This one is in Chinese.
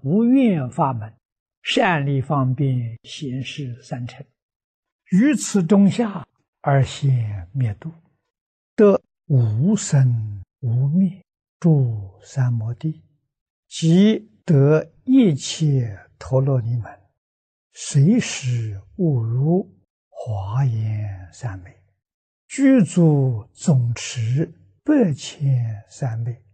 无愿法门，善利方便，贤士三乘，于此中下而现灭度，得无生无灭，住三摩地，即得一切陀罗尼门，随时悟入华严三昧，具足总持8000三昧，